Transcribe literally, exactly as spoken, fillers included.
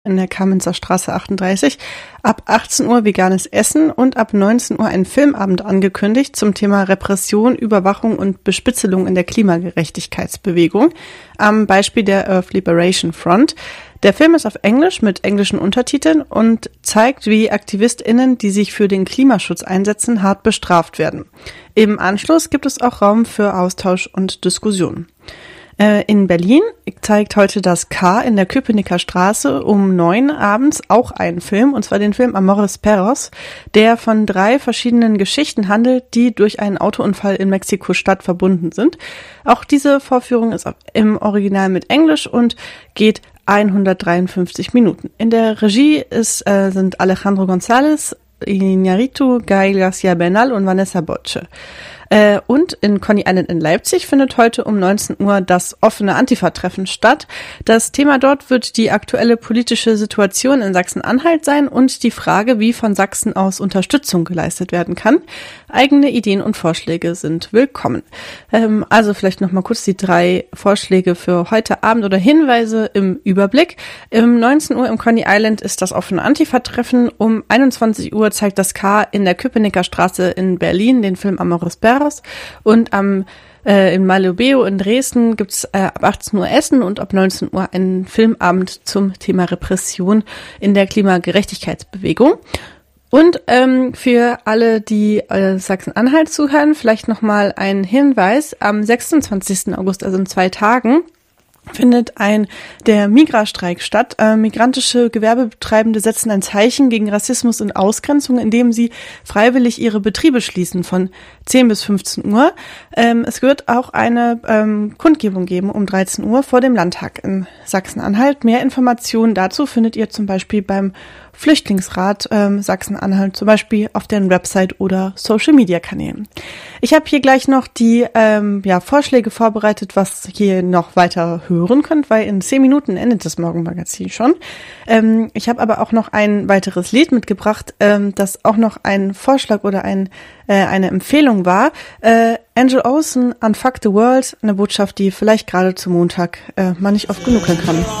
in der Kamenzer Straße achtunddreißig. Ab achtzehn Uhr veganes Essen und ab neunzehn Uhr ein Filmabend angekündigt zum Thema Repression, Überwachung und Bespitzelung in der Klimagerechtigkeitsbewegung am Beispiel der Earth Liberation Front. Der Film ist auf Englisch mit englischen Untertiteln und zeigt, wie AktivistInnen, die sich für den Klimaschutz einsetzen, hart bestraft werden. Im Anschluss gibt es auch Raum für Austausch und Diskussion. In Berlin zeigt heute das K in der Köpenicker Straße um neun abends auch einen Film, und zwar den Film Amores Perros, der von drei verschiedenen Geschichten handelt, die durch einen Autounfall in Mexiko-Stadt verbunden sind. Auch diese Vorführung ist im Original mit Englisch und geht hundertdreiundfünfzig Minuten. In der Regie ist, äh, sind Alejandro González, Iñárritu, Gael García Bernal und Vanessa Botche. Äh, und in Coney Island in Leipzig findet heute um neunzehn Uhr das offene Antifa-Treffen statt. Das Thema dort wird die aktuelle politische Situation in Sachsen-Anhalt sein und die Frage, wie von Sachsen aus Unterstützung geleistet werden kann. Eigene Ideen und Vorschläge sind willkommen. Ähm, also vielleicht nochmal kurz die drei Vorschläge für heute Abend oder Hinweise im Überblick. Um neunzehn Uhr im Coney Island ist das offene Antifa-Treffen. Um einundzwanzig Uhr zeigt das K in der Köpenicker Straße in Berlin den Film Amores Perros. Und am äh, in Malubeo in Dresden gibt's äh, ab achtzehn Uhr Essen und ab neunzehn Uhr einen Filmabend zum Thema Repression in der Klimagerechtigkeitsbewegung. Und ähm, für alle, die äh, Sachsen-Anhalt zuhören, vielleicht nochmal ein Hinweis. Am sechsundzwanzigsten August, also in zwei Tagen, findet ein der Migrastreik statt. Äh, migrantische Gewerbebetreibende setzen ein Zeichen gegen Rassismus und Ausgrenzung, indem sie freiwillig ihre Betriebe schließen von zehn bis fünfzehn Uhr. Ähm, es wird auch eine ähm, Kundgebung geben um dreizehn Uhr vor dem Landtag in Sachsen-Anhalt. Mehr Informationen dazu findet ihr zum Beispiel beim Flüchtlingsrat ähm, Sachsen-Anhalt, zum Beispiel auf deren Website oder Social-Media-Kanälen. Ich habe hier gleich noch die ähm, ja, Vorschläge vorbereitet, was ihr noch weiter hören könnt, weil in zehn Minuten endet das Morgenmagazin schon. Ähm, ich habe aber auch noch ein weiteres Lied mitgebracht, ähm, das auch noch ein Vorschlag oder ein äh, eine Empfehlung war. Äh, Angel Olsen, Unfuck the World, eine Botschaft, die vielleicht gerade zum Montag äh, man nicht oft genug hören kann.